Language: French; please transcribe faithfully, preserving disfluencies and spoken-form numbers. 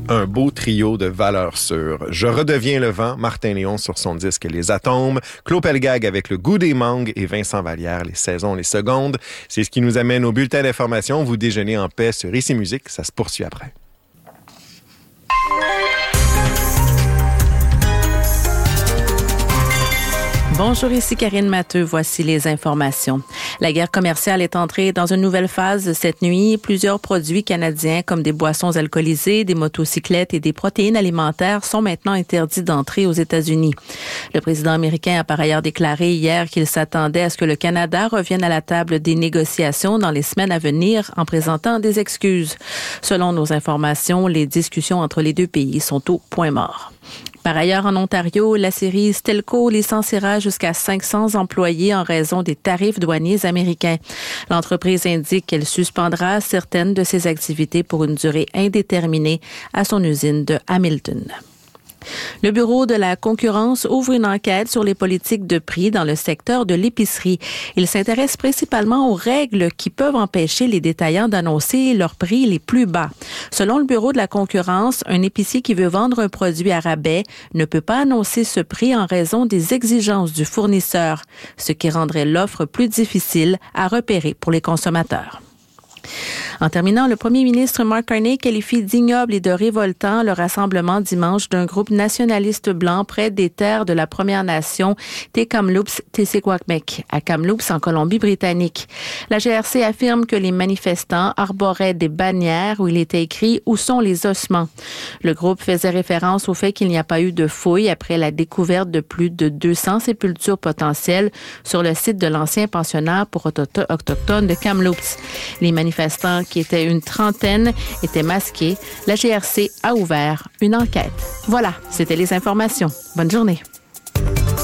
Un beau trio de valeurs sûres. Je redeviens le vent, Martin Léon sur son disque Les Atomes, Claude Pelgag avec Le goût des mangues et Vincent Vallière, Les saisons, les secondes. C'est ce qui nous amène au bulletin d'information. Vous déjeunez en paix sur Ici Musique. Ça se poursuit après. Bonjour, ici Karine Matteux. Voici les informations. La guerre commerciale est entrée dans une nouvelle phase cette nuit. Plusieurs produits canadiens comme des boissons alcoolisées, des motocyclettes et des protéines alimentaires sont maintenant interdits d'entrée aux États-Unis. Le président américain a par ailleurs déclaré hier qu'il s'attendait à ce que le Canada revienne à la table des négociations dans les semaines à venir en présentant des excuses. Selon nos informations, les discussions entre les deux pays sont au point mort. Par ailleurs, en Ontario, la série Stelco licenciera jusqu'à cinq cents employés en raison des tarifs douaniers américains. L'entreprise indique qu'elle suspendra certaines de ses activités pour une durée indéterminée à son usine de Hamilton. Le Bureau de la concurrence ouvre une enquête sur les politiques de prix dans le secteur de l'épicerie. Il s'intéresse principalement aux règles qui peuvent empêcher les détaillants d'annoncer leurs prix les plus bas. Selon le Bureau de la concurrence, un épicier qui veut vendre un produit à rabais ne peut pas annoncer ce prix en raison des exigences du fournisseur, ce qui rendrait l'offre plus difficile à repérer pour les consommateurs. En terminant, le premier ministre Mark Carney qualifie d'ignoble et de révoltant le rassemblement dimanche d'un groupe nationaliste blanc près des terres de la Première Nation Te Kamloops Tessé-Kwakmek à Kamloops en Colombie-Britannique. La G R C affirme que les manifestants arboraient des bannières où il était écrit « Où sont les ossements ». Le groupe faisait référence au fait qu'il n'y a pas eu de fouilles après la découverte de plus de deux cents sépultures potentielles sur le site de l'ancien pensionnat pour autochtones de Kamloops. Les manifestants, qui étaient une trentaine, étaient masqués. La G R C a ouvert une enquête. Voilà, c'était les informations. Bonne journée.